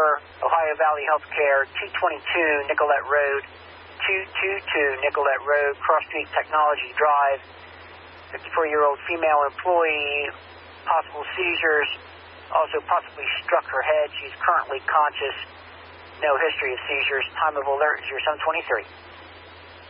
Ohio Valley Healthcare, 222 Nicollet Road, 222 Nicollet Road, Cross Street Technology Drive. 54-year-old female employee, possible seizures, also possibly struck her head. She's currently conscious. No history of seizures. Time of alert 0723.